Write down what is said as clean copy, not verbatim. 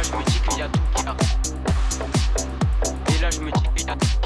je me dis qu'il y a tout qui arrive. Et là je me dis qu'il y a tout.